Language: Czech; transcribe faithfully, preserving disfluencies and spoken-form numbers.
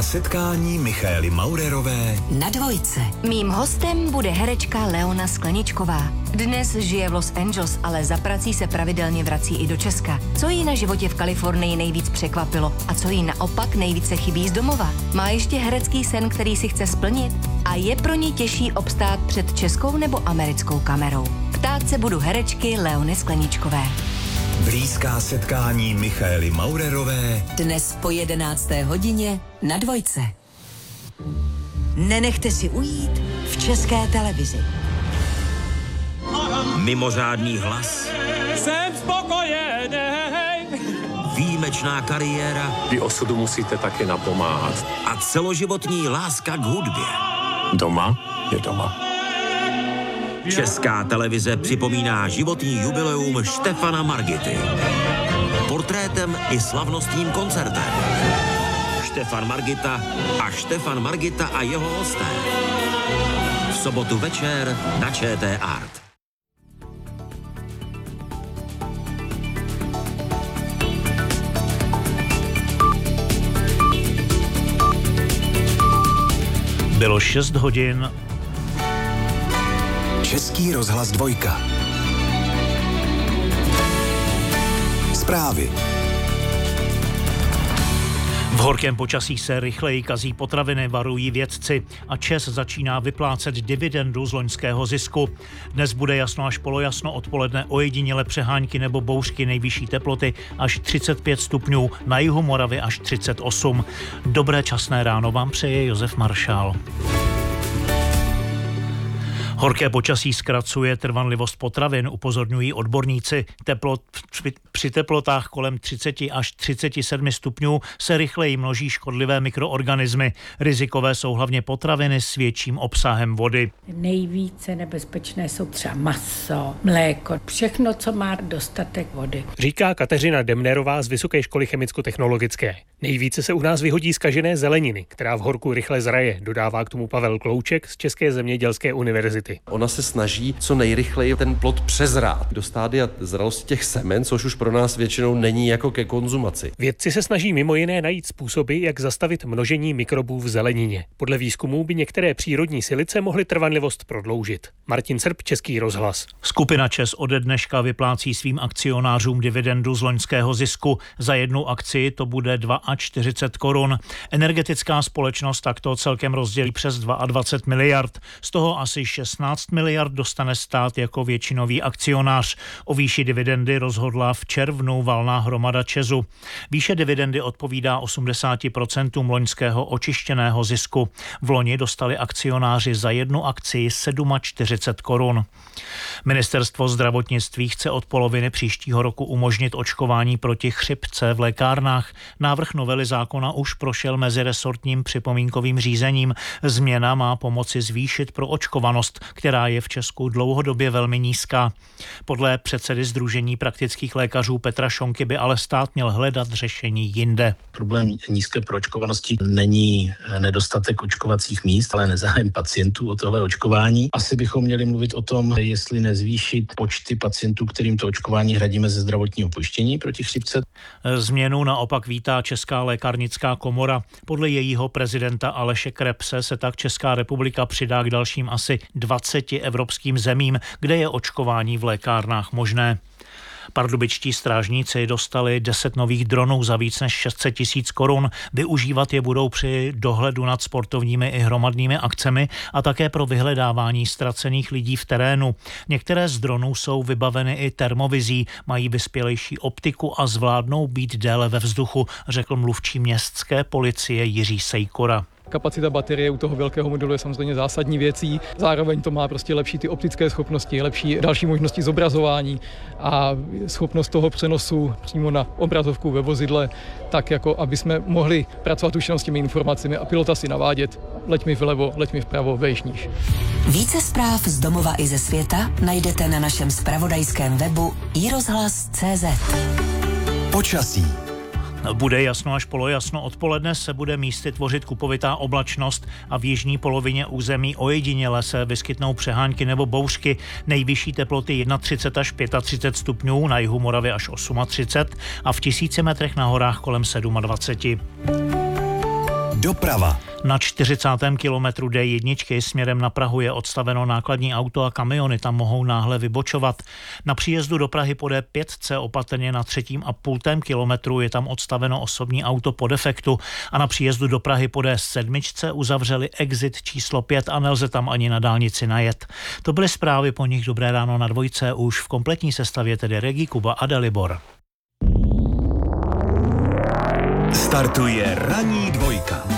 setkání Michaely Maurerové na Dvojce. Mým hostem bude herečka Leona Skleničková. Dnes žije v Los Angeles, ale za prací se pravidelně vrací i do Česka. Co jí na životě v Kalifornii nejvíc překvapilo a co jí naopak nejvíce chybí z domova? Má ještě herecký sen, který si chce splnit? A je pro ní těžší obstát před českou nebo americkou kamerou? Ptát se budu herečky Leony Skleničkové. Blízká setkání Michaely Maurerové dnes po jedenácté hodině na Dvojce. Nenechte si ujít v České televizi. Mimořádný hlas. Jsem spokojený. Výjimečná kariéra. Vy osudu musíte taky napomáhat. A celoživotní láska k hudbě. Doma je doma. Česká televize připomíná životní jubileum Štefana Margity. Portrétem i slavnostním koncertem. Štefan Margita a Štefan Margita a jeho hosté. V sobotu večer na ČT Art. Bylo šest hodin. Český rozhlas dvojka. Zprávy. V horkém počasí se rychleji kazí potraviny, varují vědci a ČEZ začíná vyplácet dividendu z loňského zisku. Dnes bude jasno až polojasno, odpoledne ojediněle přehánky nebo bouřky, nejvyšší teploty až třicet pět stupňů, na jihu Moravy až třicet osm. Dobré časné ráno vám přeje Josef Maršál. Horké počasí zkracuje trvanlivost potravin, upozorňují odborníci. Teplot, při teplotách kolem třicet až třicet sedm stupňů se rychleji množí škodlivé mikroorganismy. Rizikové jsou hlavně potraviny s větším obsahem vody. Nejvíce nebezpečné jsou třeba maso, mléko, všechno, co má dostatek vody. Říká Kateřina Demnerová z Vysoké školy chemicko-technologické. Nejvíce se u nás vyhodí zkažené zeleniny, která v horku rychle zraje, dodává k tomu Pavel Klouček z České zemědělské univerzity. Ona se snaží co nejrychleji ten plod přezrát do stádia zralosti těch semen, což už pro nás většinou není jako ke konzumaci. Vědci se snaží mimo jiné najít způsoby, jak zastavit množení mikrobů v zelenině. Podle výzkumů by některé přírodní silice mohly trvanlivost prodloužit. Martin Srb, Český rozhlas. Skupina ČEZ ode dneška vyplácí svým akcionářům dividendu z loňského zisku. Za jednu akci to bude čtyřicet dva korun. Energetická společnost takto celkem rozdělí přes dvacet dva miliard. Z toho asi šestnáct miliard dostane stát jako většinový akcionář. O výši dividendy rozhodla v červnu valná hromada ČEZu. Výše dividendy odpovídá osmdesát procent loňského očištěného zisku. V loni dostali akcionáři za jednu akci čtyřicet sedm korun. Ministerstvo zdravotnictví chce od poloviny příštího roku umožnit očkování proti chřipce v lékárnách. Návrh novely zákona už prošel meziresortním připomínkovým řízením. Změna má pomoci zvýšit proočkovanost, která je v Česku dlouhodobě velmi nízká. Podle předsedy Sdružení praktických lékařů Petra Šonky by ale stát měl hledat řešení jinde. Problém nízké proočkovanosti není nedostatek očkovacích míst, ale nezájem pacientů o tohle očkování. Asi bychom měli mluvit o tom, jestli nezvýšit počty pacientů, kterým to očkování hradíme ze zdravotního pojištění proti chřipce. Změnu naopak vítá Česká lékárnická komora. Podle jejího prezidenta Aleše Krepse se tak Česká republika přidá k dalším asi dvaceti evropským zemím, kde je očkování v lékárnách možné. Pardubičtí strážníci dostali deset nových dronů za víc než šest set tisíc korun. Využívat je budou při dohledu nad sportovními i hromadnými akcemi a také pro vyhledávání ztracených lidí v terénu. Některé z dronů jsou vybaveny i termovizí, mají vyspělejší optiku a zvládnou být déle ve vzduchu, řekl mluvčí městské policie Jiří Sejkora. Kapacita baterie u toho velkého modulu je samozřejmě zásadní věcí. Zároveň to má prostě lepší ty optické schopnosti, lepší další možnosti zobrazování a schopnost toho přenosu přímo na obrazovku ve vozidle, tak jako aby jsme mohli pracovat už s těmi informacemi a pilota si navádět. Leď mi vlevo, leď mi vpravo, vejš níž. Více zpráv z domova i ze světa najdete na našem zpravodajském webu i rozhlas tečka cé zet. Počasí. Bude jasno až polojasno, odpoledne se bude místy tvořit kupovitá oblačnost a v jižní polovině území ojediněle se vyskytnou přehánky nebo bouřky. Nejvyšší teploty třicet jedna až třicet pět stupňů, na jihu Moravy až třicet osm a v tisíci metrech na horách kolem dvacet sedm. Doprava. Na čtyřicátém kilometru D jedna směrem na Prahu je odstaveno nákladní auto a kamiony tam mohou náhle vybočovat. Na příjezdu do Prahy po D pět opatrně na třetím a půltém kilometru je tam odstaveno osobní auto po defektu a na příjezdu do Prahy po D sedm uzavřeli exit číslo pět a nelze tam ani na dálnici najet. To byly zprávy, po nich Dobré ráno na dvojce, už v kompletní sestavě tedy Regi, Kuba a Dalibor. Startuje ranní dvojka.